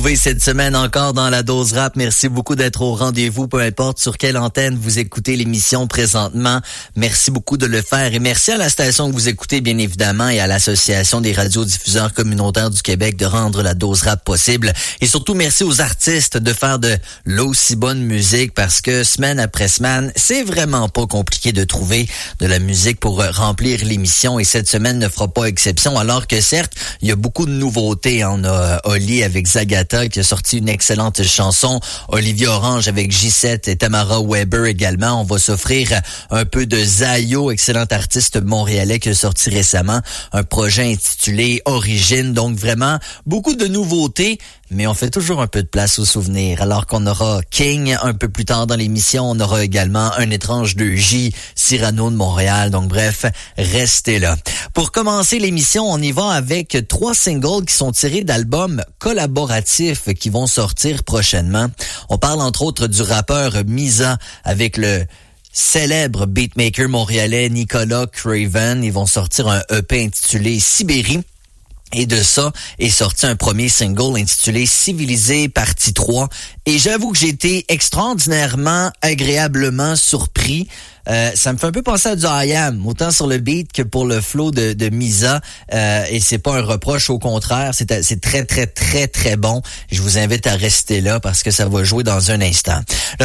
retrouver cette semaine encore dans la dose rap. Merci beaucoup d'être au rendez-vous, peu importe sur quelle antenne vous écoutez l'émission présentement. Merci beaucoup de le faire et merci à la station que vous écoutez bien évidemment et à l'Association des radiodiffuseurs communautaires du Québec de rendre la dose rap possible. Et surtout merci aux artistes de faire de l'aussi bonne musique parce que semaine après semaine, c'est vraiment pas compliqué de trouver de la musique pour remplir l'émission et cette semaine ne fera pas exception alors que certes, il y a beaucoup de nouveautés. On a Oli avec Zagata qui a sorti une excellente chanson, Olivia Orange avec J7 et Tamara Weber également. On va s'offrir un peu de Zayo, excellent artiste montréalais qui a sorti récemment un projet intitulé Origine. Donc vraiment, beaucoup de nouveautés, mais on fait toujours un peu de place aux souvenirs. Alors qu'on aura King un peu plus tard dans l'émission, on aura également Un étrange 2J, Cyrano de Montréal. Donc bref, restez là. Pour commencer l'émission, on y va avec 3 singles qui sont tirés d'albums collaboratifs qui vont sortir prochainement. On parle entre autres du rappeur Misa avec le célèbre beatmaker montréalais Nicolas Craven. Ils vont sortir un EP intitulé Sibérie. Et de ça est sorti un premier single intitulé Civilisé partie 3. Et j'avoue que j'ai été extraordinairement, agréablement surpris. Ça me fait un peu penser à du I Am, autant sur le beat que pour le flow de Misa. Et c'est pas un reproche, au contraire, c'est très, très, très, très bon. Je vous invite à rester là parce que ça va jouer dans un instant. Le